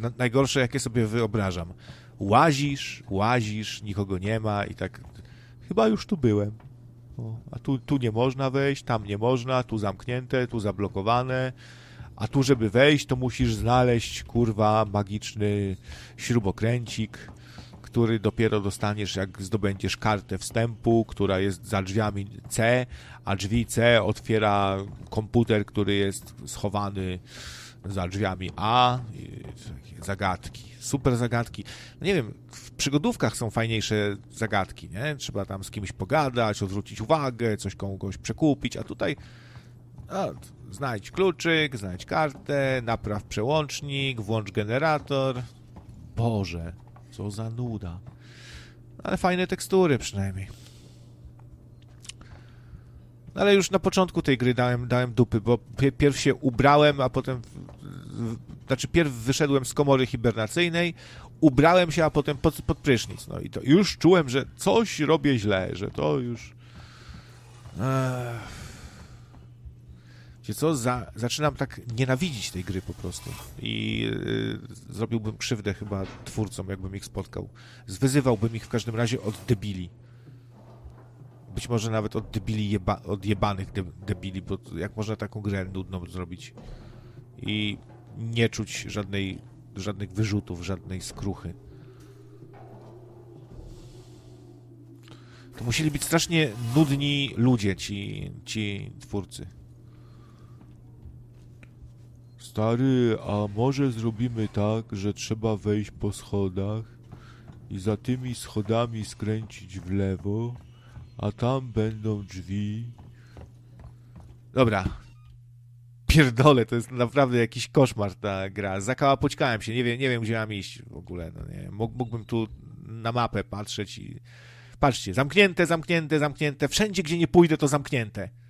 najgorsze, jakie sobie wyobrażam. Łazisz, nikogo nie ma i tak, chyba już tu byłem. O, a tu nie można wejść, tam nie można, tu zamknięte, tu zablokowane, a tu, żeby wejść, to musisz znaleźć, kurwa, magiczny śrubokręcik, który dopiero dostaniesz, jak zdobędziesz kartę wstępu, która jest za drzwiami C, a drzwi C otwiera komputer, który jest schowany za drzwiami A. Zagadki, super zagadki. No nie wiem, w przygodówkach są fajniejsze zagadki, nie? Trzeba tam z kimś pogadać, odwrócić uwagę, coś kogoś przekupić, a tutaj znajdź kluczyk, znajdź kartę, napraw przełącznik, włącz generator. Boże, co za nuda. Ale fajne tekstury przynajmniej. Ale już na początku tej gry dałem dupy, bo pierw się ubrałem, a potem... Znaczy, pierw wyszedłem z komory hibernacyjnej, ubrałem się, a potem pod prysznic. No i to już czułem, że coś robię źle, że to już... Wiecie co? Zaczynam tak nienawidzić tej gry po prostu. I zrobiłbym krzywdę chyba twórcom, jakbym ich spotkał. Zwyzywałbym ich w każdym razie od debili. Być może nawet od debili, od jebanych debili, bo jak można taką grę nudną zrobić i nie czuć żadnych wyrzutów, żadnej skruchy. To musieli być strasznie nudni ludzie, ci twórcy. Stary, a może zrobimy tak, że trzeba wejść po schodach i za tymi schodami skręcić w lewo, a tam będą drzwi. Dobra. Pierdolę, to jest naprawdę jakiś koszmar ta gra. Zakałapoćkałem się, nie wiem gdzie mam iść w ogóle. No nie. Mógłbym tu na mapę patrzeć i... Patrzcie, zamknięte. Wszędzie, gdzie nie pójdę, to zamknięte.